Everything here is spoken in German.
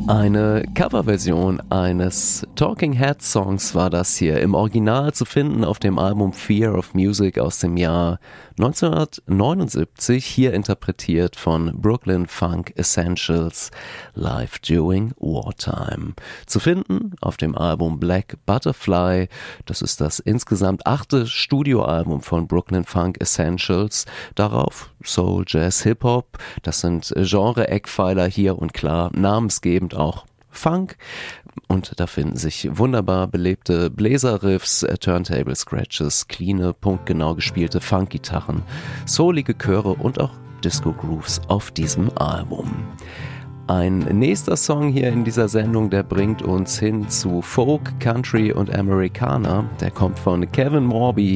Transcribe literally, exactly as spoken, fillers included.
Eine Coverversion eines Talking Heads Songs war das hier, im Original zu finden auf dem Album Fear of Music aus dem Jahr neunzehnhundertneunundsiebzig, hier interpretiert von Brooklyn Funk Essentials, live during wartime. Zu finden auf dem Album Black Butterfly, das ist das insgesamt achte Studioalbum von Brooklyn Funk Essentials, darauf Soul, Jazz, Hip-Hop, das sind Genre-Eckpfeiler hier und klar, namensgebend auch Funk, und da finden sich wunderbar belebte Bläserriffs, Turntable-Scratches, cleane, punktgenau gespielte Funk-Gitarren, soulige Chöre und auch Disco-Grooves auf diesem Album. Ein nächster Song hier in dieser Sendung, der bringt uns hin zu Folk, Country und Americana. Der kommt von Kevin Morby